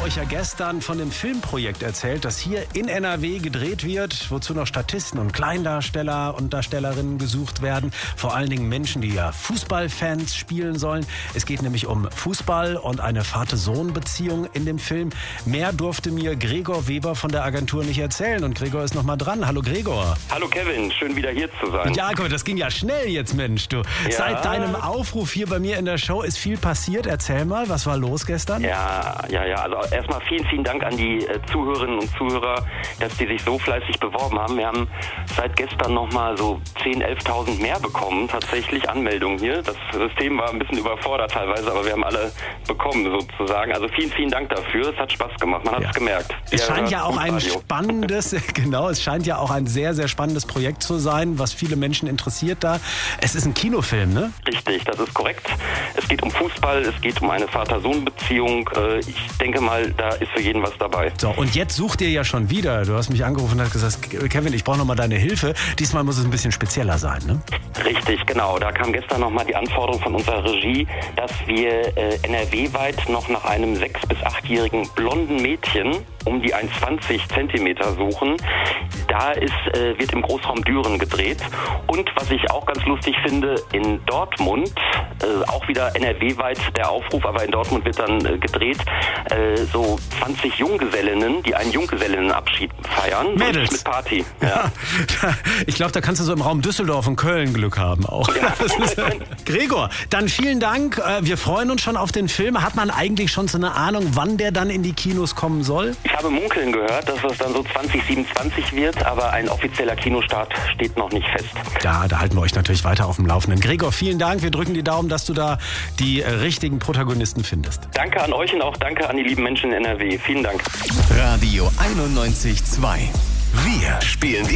euch ja gestern von dem Filmprojekt erzählt, das hier in NRW gedreht wird, wozu noch Statisten und Kleindarsteller und Darstellerinnen gesucht werden. Vor allen Dingen Menschen, die ja Fußballfans spielen sollen. Es geht nämlich um Fußball und eine Vater-Sohn-Beziehung in dem Film. Mehr durfte mir Gregor Weber von der Agentur nicht erzählen. Und Gregor ist noch mal dran. Hallo Gregor. Hallo Kevin, schön wieder hier zu sein. Ja, guck, das ging ja schnell jetzt, Mensch. Du. Ja. Seit deinem Aufruf hier bei mir in der Show ist viel passiert. Erzähl mal, was war los gestern? Ja. Also erstmal vielen Dank an die Zuhörerinnen und Zuhörer, dass die sich so fleißig beworben haben. Wir haben seit gestern nochmal so 10.000, 11.000 mehr bekommen, tatsächlich Anmeldungen hier. Das System war ein bisschen überfordert teilweise, aber wir haben alle bekommen sozusagen. Also vielen Dank dafür. Es hat Spaß gemacht, man hat es gemerkt. Es scheint ja auch ein spannendes, es scheint ja auch ein sehr, sehr spannendes Projekt zu sein, was viele Menschen interessiert da. Es ist ein Kinofilm, ne? Richtig, das ist korrekt. Es geht um Fußball, es geht um eine Vater-Sohn-Beziehung. Ich denke mal, da ist für jeden was dabei. So, und jetzt sucht ihr ja schon wieder. Du hast mich angerufen und hast gesagt, Kevin, ich brauche nochmal deine Hilfe. Diesmal muss es ein bisschen spezieller sein, ne? Richtig, genau. Da kam gestern nochmal die Anforderung von unserer Regie, dass wir NRW-weit noch nach einem 6- bis 8-jährigen blonden Mädchen um die 1,20 Zentimeter suchen. Da wird im Großraum Düren gedreht. Und was ich auch ganz lustig finde, in Dortmund, auch wieder NRW-weit der Aufruf, aber in Dortmund wird dann gedreht, so 20 Junggesellinnen, die einen Junggesellinnenabschied feiern. Mädels. Mit Party. Ja. Ich glaube, da kannst du so im Raum Düsseldorf und Köln Glück haben auch. Ja. Gregor, dann vielen Dank. Wir freuen uns schon auf den Film. Hat man eigentlich schon so eine Ahnung, wann der dann in die Kinos kommen soll? Ich habe munkeln gehört, dass das dann so 2027 wird, aber ein offizieller Kinostart steht noch nicht fest. Ja, da halten wir euch natürlich weiter auf dem Laufenden. Gregor, vielen Dank. Wir drücken die Daumen, dass du da die richtigen Protagonisten findest. Danke an euch und auch danke an die lieben Menschen in NRW. Vielen Dank. Radio 91.2. Wir spielen die